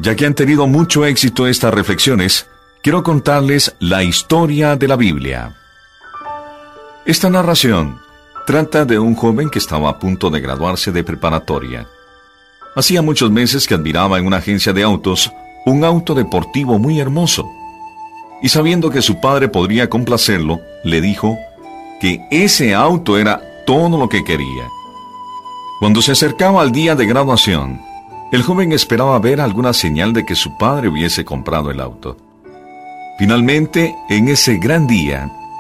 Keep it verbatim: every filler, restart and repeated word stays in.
Ya que han tenido mucho éxito estas reflexiones, quiero contarles la historia de la Biblia. Esta narración trata de un joven que estaba a punto de graduarse de preparatoria. Hacía muchos meses que admiraba en una agencia de autos un auto deportivo muy hermoso. Y sabiendo que su padre podría complacerlo, le dijo que ese auto era todo lo que quería. Cuando se acercaba al día de graduación, el joven esperaba ver alguna señal de que su padre hubiese comprado el auto. Finalmente, en ese gran día,